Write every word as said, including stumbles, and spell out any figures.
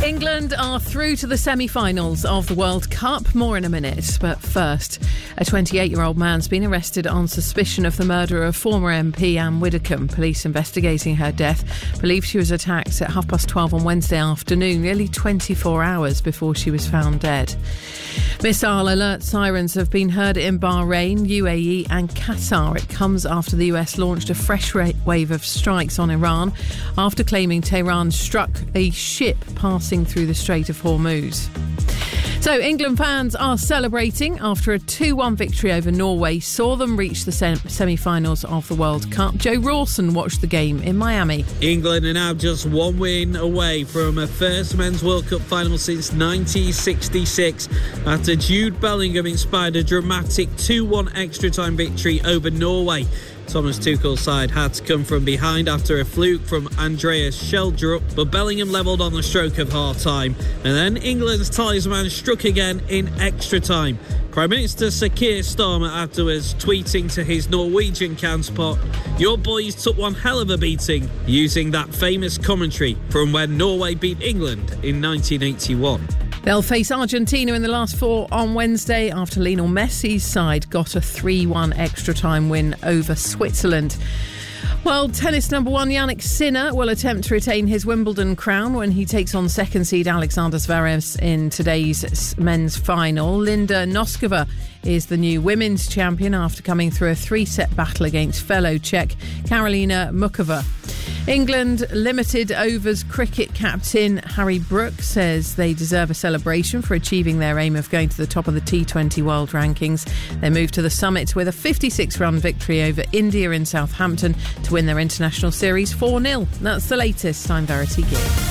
England are through to the semi-finals of the World Cup. More in a minute. But first, a twenty-eight-year-old man's been arrested on suspicion of the murder of former M P Anne Widdecombe. Police investigating her death believe she was attacked at half past twelve on Wednesday afternoon, nearly twenty-four hours before she was found dead. Missile alert sirens have been heard in Bahrain, U A E and Qatar. It comes after the U S launched a fresh wave of strikes on Iran after claiming Tehran struck a ship passing through the Strait of Hormuz. So England fans are celebrating after a two one victory over Norway saw them reach the sem- semi-finals of the World Cup. Joe Rawson watched the game in Miami. England are now just one win away from a first men's World Cup final since nineteen sixty-six after Jude Bellingham inspired a dramatic two one extra-time victory over Norway. Thomas Tuchel's side had to come from behind after a fluke from Andreas Sheldrup, but Bellingham levelled on the stroke of half-time. And then England's talisman struck again in extra time. Prime Minister Sir Keir Starmer afterwards tweeting to his Norwegian counterpart, "Your boys took one hell of a beating," using that famous commentary from when Norway beat England in nineteen eighty-one. They'll face Argentina in the last four on Wednesday after Lionel Messi's side got a three one extra-time win over Switzerland. Well, tennis number one Jannik Sinner will attempt to retain his Wimbledon crown when he takes on second seed Alexander Zverev in today's men's final. Linda Noskova is the new women's champion after coming through a three-set battle against fellow Czech Karolina Mukova. England limited overs cricket captain Harry Brook says they deserve a celebration for achieving their aim of going to the top of the T twenty World Rankings. They moved to the summit with a fifty-six run victory over India in Southampton to win their international series four nil. That's the latest. I'm Verity Gill.